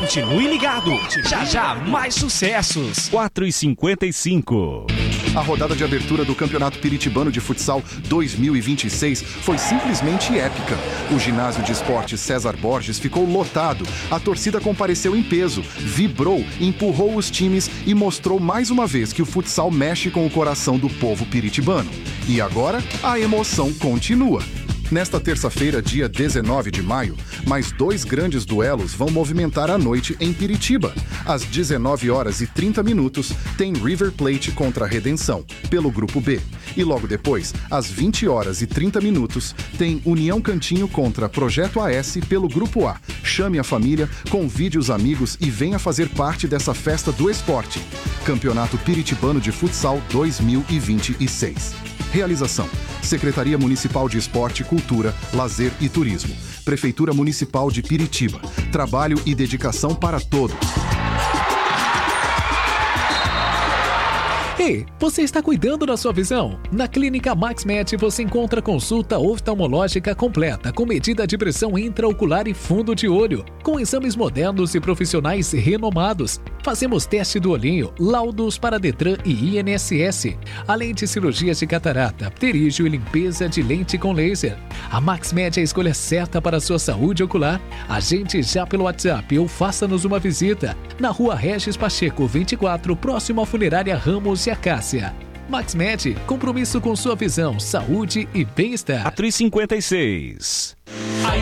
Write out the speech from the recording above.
Continue ligado. Já já mais sucessos. 4h55. A rodada de abertura do Campeonato Piritibano de Futsal 2026 foi simplesmente épica. O ginásio de esportes César Borges ficou lotado. A torcida compareceu em peso, vibrou, empurrou os times e mostrou mais uma vez que o futsal mexe com o coração do povo piritibano. E agora, a emoção continua. Nesta terça-feira, dia 19 de maio, mais 2 grandes duelos vão movimentar a noite em Piritiba. Às 19h30, tem River Plate contra a Redenção, pelo Grupo B. E logo depois, às 20h30, tem União Cantinho contra Projeto AS pelo Grupo A. Chame a família, convide os amigos e venha fazer parte dessa festa do esporte. Campeonato Piritibano de Futsal 2026. Realização: Secretaria Municipal de Esporte, Cultura, Lazer e Turismo. Prefeitura Municipal de Piritiba. Trabalho e dedicação para todos. Ei, você está cuidando da sua visão? Na Clínica MaxMed você encontra consulta oftalmológica completa com medida de pressão intraocular e fundo de olho, com exames modernos e profissionais renomados. Fazemos teste do olhinho, laudos para Detran e INSS, além de cirurgias de catarata, pterígio e limpeza de lente com laser. A MaxMed é a escolha certa para a sua saúde ocular. Agende já pelo WhatsApp ou faça-nos uma visita na Rua Regis Pacheco 24, próximo à Funerária Ramos e Acácia. MaxMed, compromisso com sua visão, saúde e bem-estar. 4h56.